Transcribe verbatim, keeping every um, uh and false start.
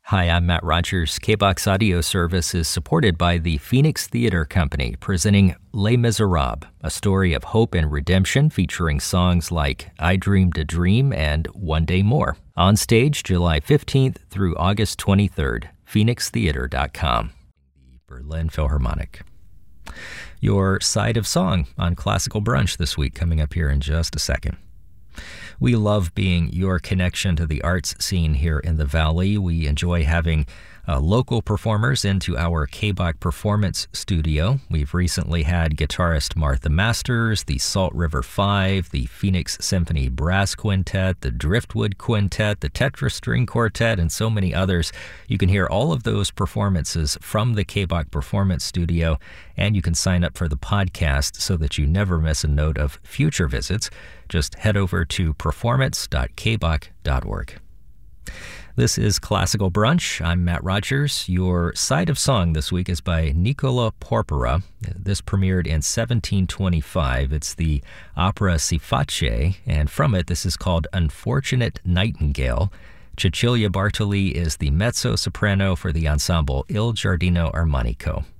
Hi, I'm Matt Rogers. K B O X Audio Service is supported by the Phoenix Theater Company, presenting Les Miserables, a story of hope and redemption featuring songs like I Dreamed a Dream and One Day More. On stage July fifteenth through August twenty-third, phoenix theater dot com. The Berlin Philharmonic. Your Side of Song on Classical Brunch this week, coming up here in just a second. We love being your connection to the arts scene here in the Valley. We enjoy having uh, local performers into our K B O C Performance Studio. We've recently had guitarist Martha Masters, the Salt River Five, the Phoenix Symphony Brass Quintet, the Driftwood Quintet, the Tetra String Quartet, and so many others. You can hear all of those performances from the K B O C Performance Studio, and you can sign up for the podcast so that you never miss a note of future visits. Just head over to performance dot k b o c dot org. This is Classical Brunch. I'm Matt Rogers. Your Side of Song this week is by Nicola Porpora. This premiered in seventeen twenty-five. It's the opera Si Face, and from it, this is called Unfortunate Nightingale. Cecilia Bartoli is the mezzo-soprano for the ensemble Il Giardino Armonico.